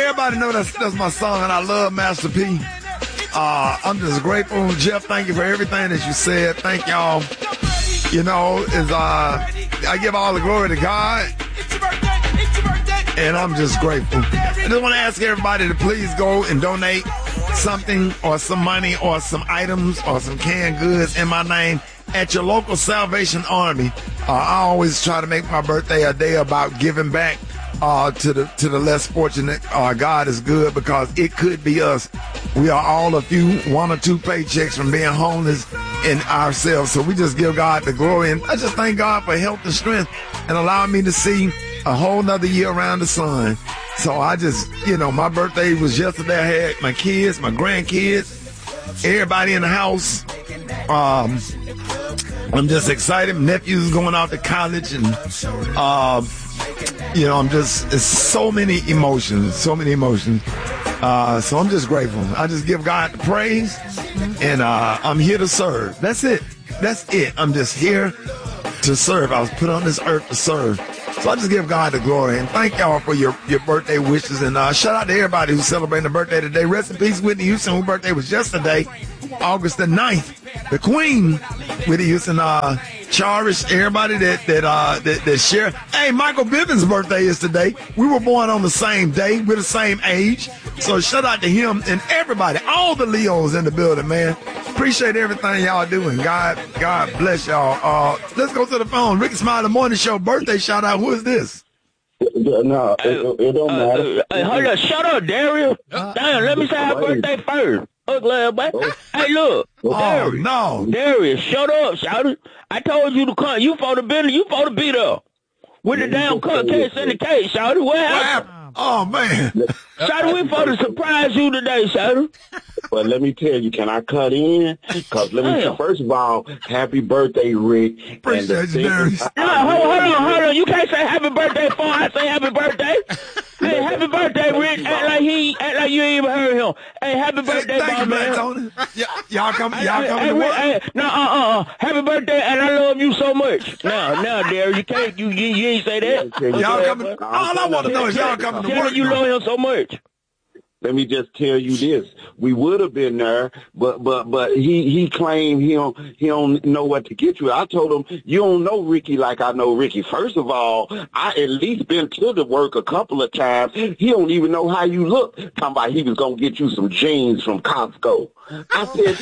everybody know that's my song, and I love Master P. I'm just grateful. Jeff, thank you for everything that you said. Thank y'all. You know, I give all the glory to God, and I'm just grateful. I just want to ask everybody to please go and donate something or some money or some items or some canned goods in my name at your local Salvation Army. I always try to make my birthday a day about giving back to the less fortunate. God is good because it could be us. We are all a few, 1 or 2 paychecks from being homeless in ourselves. So we just give God the glory. And I just thank God for health and strength and allowing me to see a whole nother year around the sun. So I just, my birthday was yesterday. I had my kids, my grandkids, everybody in the house. I'm just excited. My nephew's going out to college, and it's so many emotions. So I'm just grateful. I just give God the praise, and I'm here to serve. That's it. I'm just here to serve. I was put on this earth to serve. So I just give God the glory, and thank y'all for your birthday wishes, and shout out to everybody who's celebrating a birthday today. Rest in peace, Whitney Houston, whose birthday was yesterday, August the 9th. The Queen, Whitney Houston, Cherish, everybody that share. Hey, Michael Bivins' birthday is today. We were born on the same day. We're the same age. So shout out to him and everybody, all the Leos in the building, man. Appreciate everything y'all doing. God bless y'all. Let's go to the phone. Ricky Smiley Morning Show birthday shout out. Who is this? No, it don't matter. Hold on, shut up, Darius. Damn, let me say happy birthday first. Ugly boy. Hey, look. Oh, no. Darius, shut up, shout. I told you to come. You for the business. You for the beat up. With the damn case in the case, shout. What happened? Oh, man. Shout, we for to surprise you today, shout. Well, let me tell you, can I cut in? Because first of all, happy birthday, Rick. Appreciate you, Darius. No, hold on. You can't say happy birthday before I say happy birthday. Hey, happy birthday, Rick. Act like you ain't even heard him. Hey, happy birthday, thank you, man. Tony. Y'all coming to work? Happy birthday, and I love you so much. Now, Darius, you can't, you ain't say that. Y'all coming? All I want to know is y'all coming to work. You love him so much. Let me just tell you this: we would have been there, but he claimed he don't know what to get you. I told him, you don't know Ricky like I know Ricky. First of all, I at least been to the work a couple of times. He don't even know how you look. Talking about he was gonna get you some jeans from Costco. I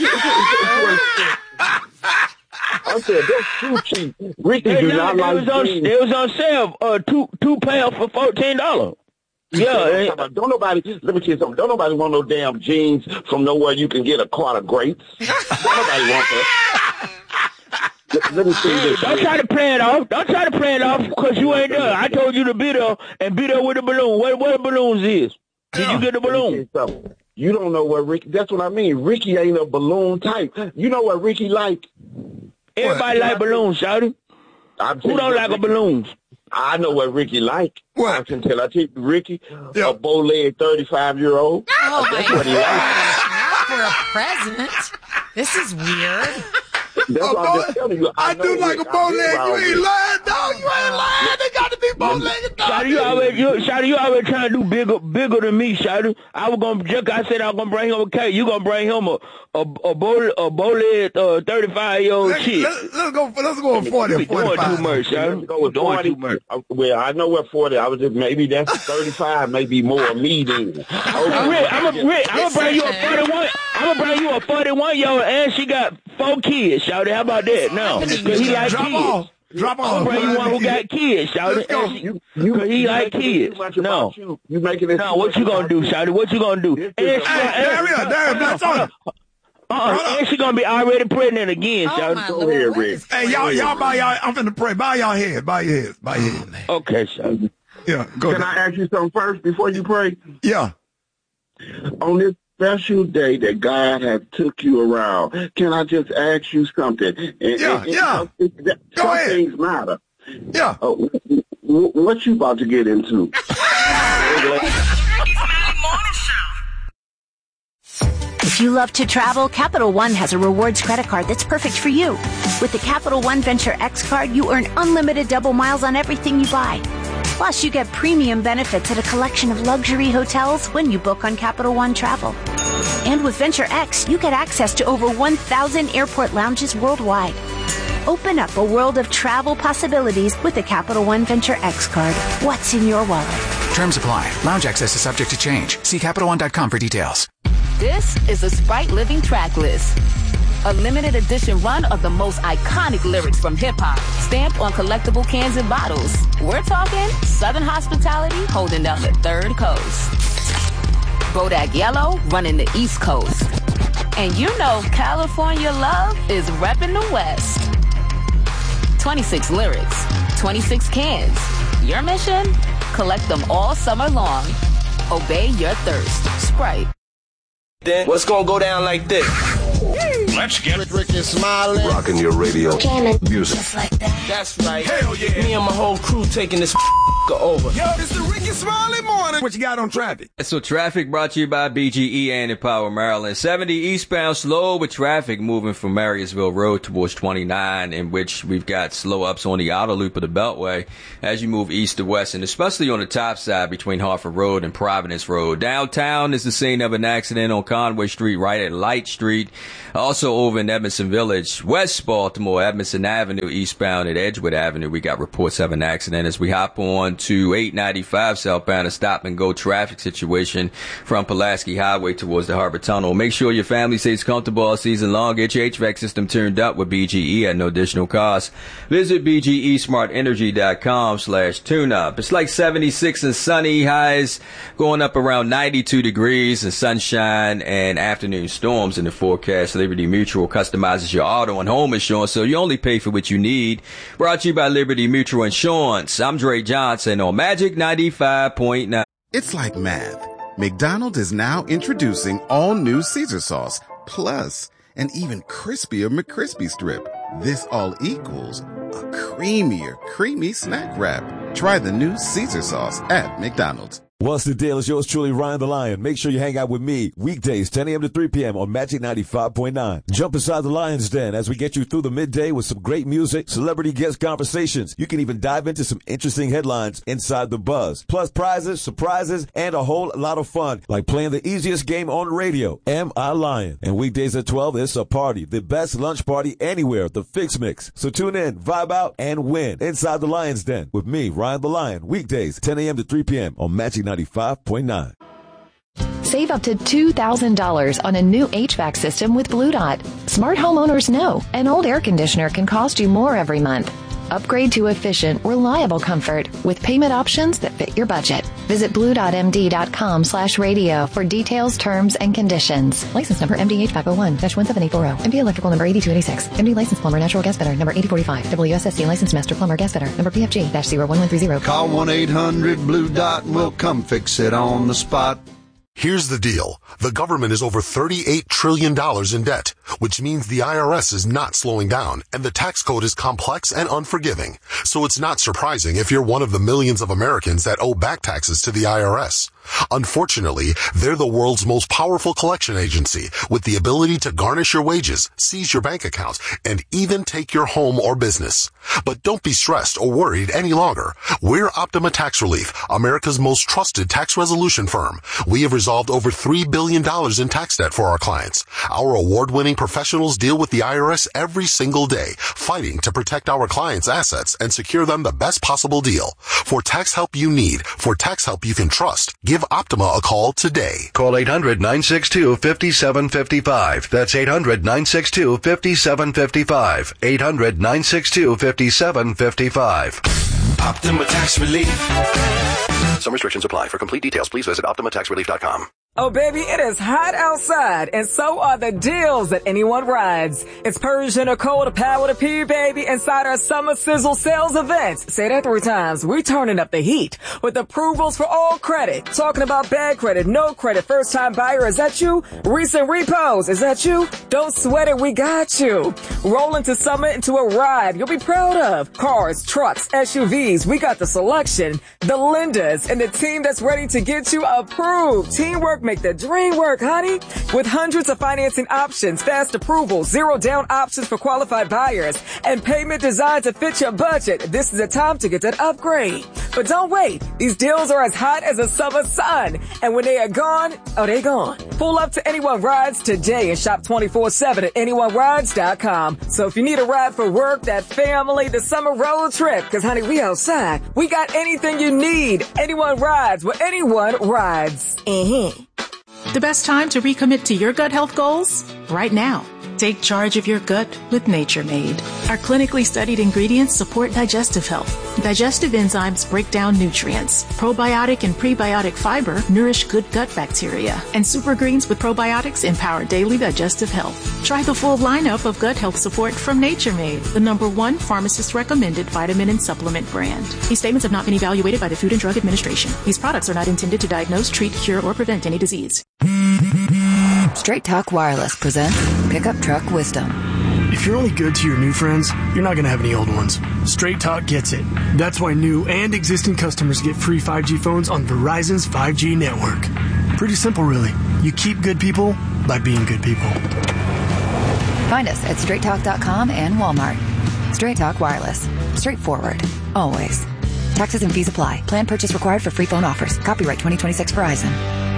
said, that's too cheap. Ricky do not like jeans. It was on sale, two pairs for $14. Yeah, don't nobody, let me tell you something. Don't nobody want no damn jeans from nowhere you can get a quart of grapes. Don't nobody want that. Let me see this. Don't try to play it off. Because you ain't there. I told you to be there and be there with the balloon. What the balloons is? Did you get the balloon? You don't know what Ricky, that's what I mean. Ricky ain't a balloon type. You know what Ricky like? Everybody like balloons, shawty. Who don't like a balloons? I know what Ricky like. What? I can tell. I take Ricky, a bow-legged 35-year-old. Oh, that's what he likes. Not for a president. This is weird. That's what I'm just telling you. I do like a bow-leg. You ain't lying, dog. You ain't lying. They got to be bow-legged, dog. Shawty, you always trying to do bigger than me, Shawty. I said I was gonna bring him a cake. You gonna bring him a bow-legged 35-year-old chick. Let's go for 40 or 45. Doing too much, Shawty. Doing too much. Well, I know what 40. I was just maybe that's 35, maybe more me then. Rick, I'm gonna bring you a 41. I'm gonna bring you a 41-year-old, and she got 4 kids, shawty. How about that? No, because he like kids. Drop off. I'm gonna bring you one who got kids, shawty. Because he like kids. No. You making it. No, what you gonna do, shawty? What you gonna do? Darius, that's on. And she gonna be already pregnant again, shawty. Go ahead, Rick. Hey, y'all bow y'all. I'm finna pray. Bow y'all head. Bow your head. Okay, shawty. Yeah, go ahead. Can I ask you something first before you pray? Yeah. On this special day that God has took you around, can I just ask you something? Yeah. Some things matter. Yeah. What you about to get into? If you love to travel, Capital One has a rewards credit card that's perfect for you. With the Capital One Venture X card, you earn unlimited double miles on everything you buy. Plus, you get premium benefits at a collection of luxury hotels when you book on Capital One Travel. And with Venture X, you get access to over 1,000 airport lounges worldwide. Open up a world of travel possibilities with the Capital One Venture X card. What's in your wallet? Terms apply. Lounge access is subject to change. See CapitalOne.com for details. This is the Sprite Living Track List. A limited edition run of the most iconic lyrics from hip-hop, stamped on collectible cans and bottles. We're talking Southern hospitality holding down the third coast. Bodak Yellow running the East Coast. And you know California love is repping the West. 26 lyrics, 26 cans. Your mission? Collect them all summer long. Obey your thirst. Sprite. Then what's gonna go down like this? Let's get Ricky Smiley. Rocking your radio. Music. Just like that. That's right. Hell yeah. Me and my whole crew taking this over. Yo, it's the Ricky Smiley morning. What you got on traffic? So traffic brought to you by BGE and Empower Maryland. 70 eastbound slow with traffic moving from Marysville Road towards 29, in which we've got slow ups on the outer loop of the Beltway as you move east to west, and especially on the top side between Hartford Road and Providence Road. Downtown is the scene of an accident on Conway Street right at Light Street. Also over in Edmondson Village, West Baltimore, Edmondson Avenue, eastbound at Edgewood Avenue. We got reports of an accident as we hop on to 895 southbound, a stop-and-go traffic situation from Pulaski Highway towards the Harbor Tunnel. Make sure your family stays comfortable all season long. Get your HVAC system turned up with BGE at no additional cost. Visit BGESmartEnergy.com/tune-up. It's like 76 and sunny, highs going up around 92 degrees, and sunshine and afternoon storms in the forecast. Liberty Mutual customizes your auto and home insurance, so you only pay for what you need. Brought to you by Liberty Mutual Insurance. I'm Dre Johnson on Magic 95.9. It's like math. McDonald's is now introducing all new Caesar sauce, plus an even crispier McCrispy strip. This all equals a creamier, creamy snack wrap. Try the new Caesar sauce at McDonald's. What's the deal? It's yours truly, Ryan the Lion. Make sure you hang out with me weekdays, 10 a.m. to 3 p.m. on Magic 95.9. Jump inside the Lion's Den as we get you through the midday with some great music, celebrity guest conversations. You can even dive into some interesting headlines inside the buzz. Plus prizes, surprises, and a whole lot of fun, like playing the easiest game on radio, Am I Lion? And weekdays at 12, it's a party. The best lunch party anywhere, the Fix Mix. So tune in, vibe out, and win inside the Lion's Den with me, Ryan the Lion. Weekdays, 10 a.m. to 3 p.m. on Magic 95.9. Save up to $2,000 on a new HVAC system with Blue Dot. Smart homeowners know an old air conditioner can cost you more every month. Upgrade to efficient, reliable comfort with payment options that fit your budget. Visit blue.md.com/radio for details, terms, and conditions. License number MDH 501-17840. MD electrical number 8286. MD license plumber natural gas fitter number 8045. WSSC license master plumber gas fitter number PFG-01130. Call 1-800-BLUE-DOT and we'll come fix it on the spot. Here's the deal. The government is over $38 trillion in debt, which means the IRS is not slowing down, and the tax code is complex and unforgiving. So it's not surprising if you're one of the millions of Americans that owe back taxes to the IRS. Unfortunately, they're the world's most powerful collection agency with the ability to garnish your wages, seize your bank accounts, and even take your home or business. But don't be stressed or worried any longer. We're Optima Tax Relief, America's most trusted tax resolution firm. We have resolved over $3 billion in tax debt for our clients. Our award-winning professionals deal with the IRS every single day, fighting to protect our clients' assets and secure them the best possible deal. For tax help you need, for tax help you can trust, give Optima a call today. Call 800-962-5755. That's 800-962-5755. 800-962-5755. Optima Tax Relief. Some restrictions apply. For complete details, please visit OptimaTaxRelief.com. Oh, baby, it is hot outside, and so are the deals that anyone rides. It's Persian Nicole, the power to P, baby, inside our Summer Sizzle sales events. Say that 3 times. We're turning up the heat with approvals for all credit. Talking about bad credit, no credit, first-time buyer. Is that you? Recent repos. Is that you? Don't sweat it. We got you. Roll into summer into a ride you'll be proud of. Cars, trucks, SUVs. We got the selection, the lenders, and the team that's ready to get you approved. Teamwork make the dream work, honey. With hundreds of financing options, fast approval, zero down options for qualified buyers, and payment designed to fit your budget, this is the time to get that upgrade. But don't wait. These deals are as hot as the summer sun. And when they are gone, oh, they gone. Pull up to Anyone Rides today and shop 24/7 at AnyoneRides.com. So if you need a ride for work, that family, the summer road trip, because honey, we outside. We got anything you need. Anyone Rides, where anyone rides. The best time to recommit to your gut health goals? Right now. Take charge of your gut with Nature Made. Our clinically studied ingredients support digestive health. Digestive enzymes break down nutrients. Probiotic and prebiotic fiber nourish good gut bacteria. And super greens with probiotics empower daily digestive health. Try the full lineup of gut health support from Nature Made, the #1 pharmacist-recommended vitamin and supplement brand. These statements have not been evaluated by the Food and Drug Administration. These products are not intended to diagnose, treat, cure, or prevent any disease. Straight Talk Wireless presents Pickup Truck Wisdom. If you're only good to your new friends, you're not going to have any old ones. Straight Talk gets it. That's why new and existing customers get free 5G phones on Verizon's 5G network. Pretty simple, really. You keep good people by being good people. Find us at straighttalk.com and Walmart. Straight Talk Wireless. Straightforward. Always. Taxes and fees apply. Plan purchase required for free phone offers. Copyright 2026 Verizon.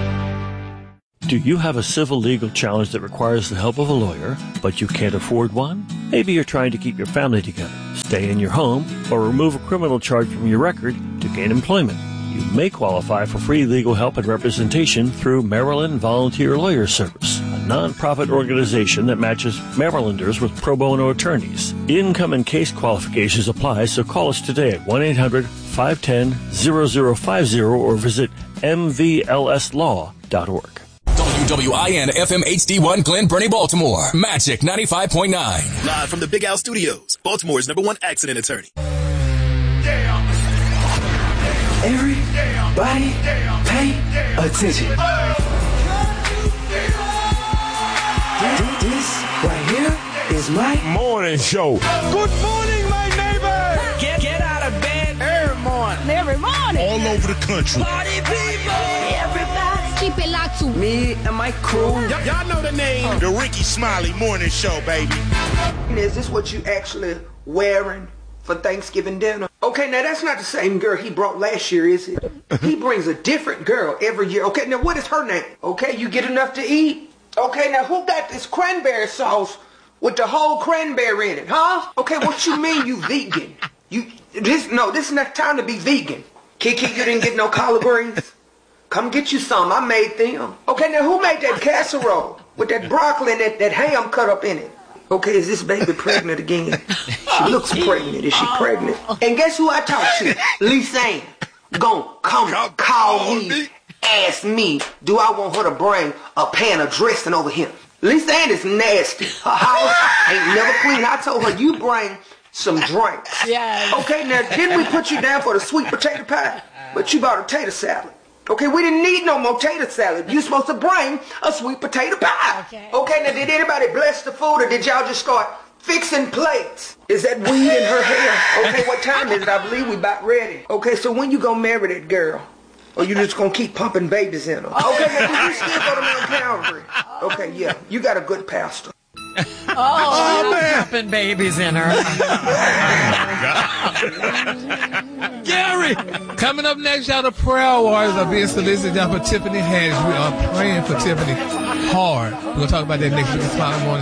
Do you have a civil legal challenge that requires the help of a lawyer, but you can't afford one? Maybe you're trying to keep your family together, stay in your home, or remove a criminal charge from your record to gain employment. You may qualify for free legal help and representation through Maryland Volunteer Lawyer Service, a nonprofit organization that matches Marylanders with pro bono attorneys. Income and case qualifications apply, so call us today at 1-800-510-0050 or visit mvlslaw.org. WWIN FM HD1 Glen Burnie, Baltimore. Magic 95.9. Live from the Big Al Studios, Baltimore's #1 accident attorney. Everybody pay attention. This right here is my morning show. Good morning, my neighbor. Get out of bed every morning. Every morning. All over the country. Party people. Everybody. Keep it locked to me and my crew. Y'all know the name. The Ricky Smiley Morning Show, baby. Is this what you actually wearing for Thanksgiving dinner? Okay, now that's not the same girl he brought last year, is it? He brings a different girl every year. Okay, now what is her name? Okay, you get enough to eat? Okay, now who got this cranberry sauce with the whole cranberry in it, huh? Okay, what you mean you vegan? This is not time to be vegan. Kiki, you didn't get no collard greens? Come get you some. I made them. Okay, now who made that casserole with that broccoli and that ham cut up in it? Okay, is this baby pregnant again? She looks pregnant. Is she pregnant? And guess who I talked to? Lisanne. Come call me, ask me, do I want her to bring a pan of dressing over here? Lisanne is nasty. Her house ain't never clean. I told her, you bring some drinks. Yes. Okay, now didn't we put you down for the sweet potato pie? But you bought a tater salad. Okay, we didn't need no more tater salad. You're supposed to bring a sweet potato pie. Okay, now did anybody bless the food or did y'all just start fixing plates? Is that weed in her hair? Okay, what time is it? I believe we about ready. Okay, so when you gonna marry that girl? Or you just gonna keep pumping babies in her? Okay, now do you still go to Mount Calvary? Okay, yeah, you got a good pastor. Oh, man. Pumping babies in her. Gary, coming up next, y'all, the prayer warriors are being solicited down for Tiffany Haddish. We are praying for Tiffany hard. We're going to talk about that next week. It's Smiley Morning.